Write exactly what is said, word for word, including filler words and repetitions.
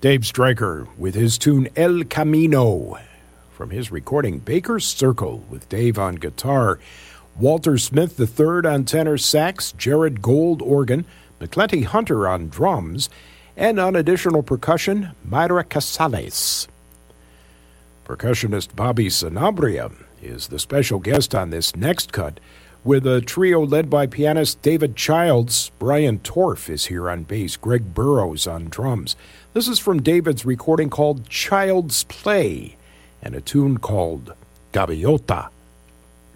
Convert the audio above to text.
Dave Stryker with his tune El Camino. From his recording, Baker's Circle with Dave on guitar, Walter Smith the third on tenor sax, Jared Gold organ, McClenty Hunter on drums, and on additional percussion, Mayra Casales. Percussionist Bobby Sanabria is the special guest on this next cut, with a trio led by pianist David Childs. Brian Torf is here on bass, Greg Burrows on drums. This is from David's recording called Child's Play, and a tune called Gaviota.